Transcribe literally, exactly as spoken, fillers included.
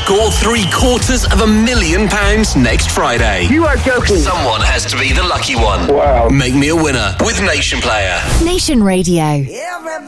score three quarters of a million pounds next Friday. You are joking. Someone has to be the lucky one. Wow. Make me a winner with Nation Player. Nation Radio. Everybody